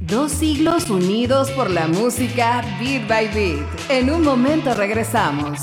Dos siglos unidos por la música Beat by Beat. En un momento regresamos.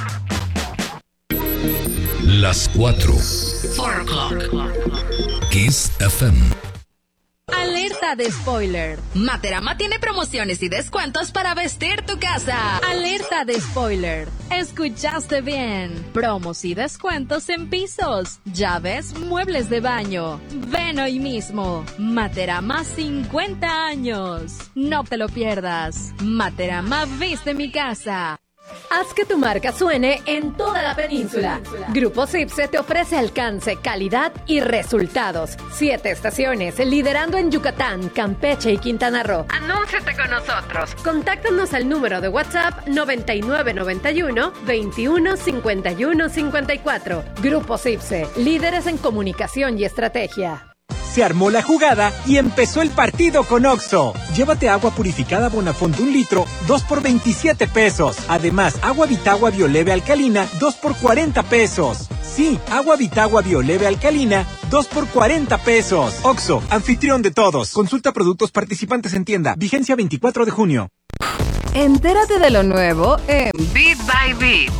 Las 4. 4 o'clock. Kiss FM. Alerta de spoiler. Materama tiene promociones y descuentos para vestir tu casa. Alerta de spoiler. Escuchaste bien. Promos y descuentos en pisos, llaves, muebles de baño. Ven hoy mismo. Materama 50 años. No te lo pierdas. Materama viste mi casa. Haz que tu marca suene en toda la península. Grupo Cipse te ofrece alcance, calidad y resultados. 7 estaciones, liderando en Yucatán, Campeche y Quintana Roo. Anúnciate con nosotros. Contáctanos al número de WhatsApp 9991 21 51 54. Grupo Cipse, líderes en comunicación y estrategia. Se armó la jugada y empezó el partido con Oxxo. Llévate agua purificada Bonafont 1 litro, 2 por 27 pesos. Además, agua Vitagua Bioleve alcalina, 2 por 40 pesos. Sí, agua Vitagua Bioleve alcalina, 2 por 40 pesos. Oxxo, anfitrión de todos. Consulta productos participantes en tienda. Vigencia 24 de junio. Entérate de lo nuevo en Beat by Beat.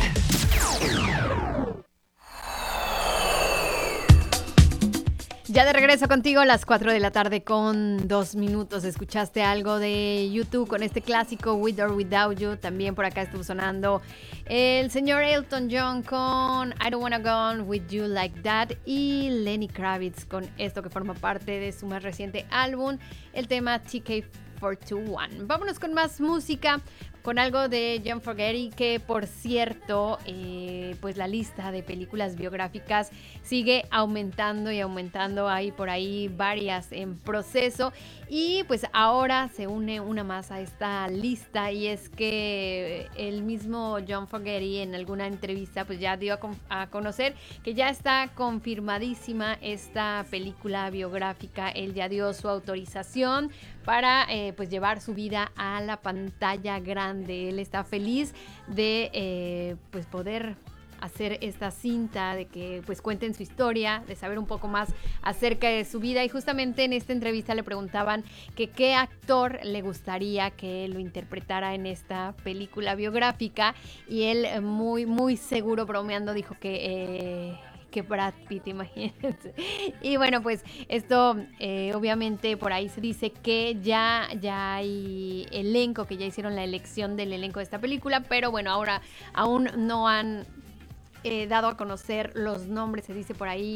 Ya de regreso contigo a las 4 de la tarde con 2 minutos. Escuchaste algo de YouTube con este clásico With or Without You. También por acá estuvo sonando el señor Elton John con I Don't Wanna Go On With You Like That. Y Lenny Kravitz con esto que forma parte de su más reciente álbum, el tema TK421. Vámonos con más música. Con algo de John Fogerty, que por cierto, pues la lista de películas biográficas sigue aumentando y aumentando. Hay por ahí varias en proceso y pues ahora se une una más a esta lista, y es que el mismo John Fogerty en alguna entrevista pues ya dio a conocer que ya está confirmadísima esta película biográfica. Él ya dio su autorización para pues llevar su vida a la pantalla grande. Él está feliz de pues poder hacer esta cinta, de que pues cuenten su historia, de saber un poco más acerca de su vida. Y justamente en esta entrevista le preguntaban que qué actor le gustaría que lo interpretara en esta película biográfica, y él muy muy seguro, bromeando, dijo que Brad Pitt, imagínense. Y bueno, pues esto obviamente por ahí se dice que ya hay elenco, que ya hicieron la elección del elenco de esta película, pero bueno, ahora aún no han dado a conocer los nombres. Se dice por ahí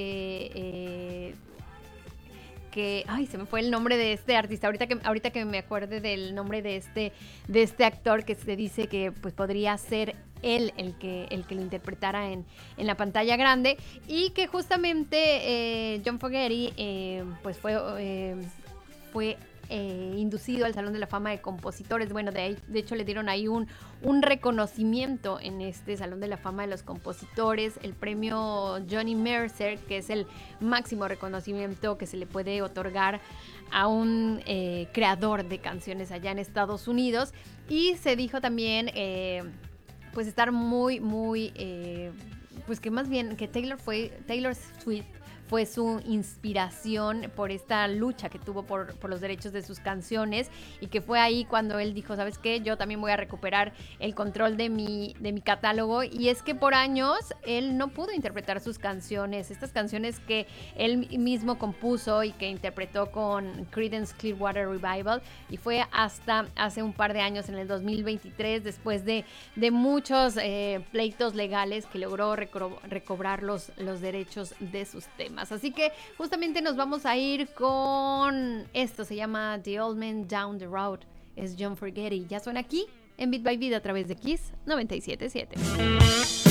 que ay, se me fue el nombre de este artista, ahorita que me acuerde del nombre de este actor, que se dice que pues podría ser él el que lo interpretara en la pantalla grande, y que justamente John Fogerty pues fue inducido al Salón de la Fama de Compositores. Bueno, de hecho le dieron ahí un reconocimiento en este Salón de la Fama de los Compositores, el premio Johnny Mercer, que es el máximo reconocimiento que se le puede otorgar a un creador de canciones allá en Estados Unidos. Y se dijo también pues estar muy pues que más bien que Taylor Swift fue su inspiración por esta lucha que tuvo por los derechos de sus canciones, y que fue ahí cuando él dijo, ¿sabes qué? Yo también voy a recuperar el control de mi catálogo. Y es que por años él no pudo interpretar sus canciones, estas canciones que él mismo compuso y que interpretó con Creedence Clearwater Revival, y fue hasta hace un par de años, en el 2023, después de muchos pleitos legales, que logró recobrar los derechos de sus temas. Así que justamente nos vamos a ir con esto, se llama The Old Man Down the Road, es John Fogerty. Ya suena aquí en Beat by Beat a través de Kiss 97.7.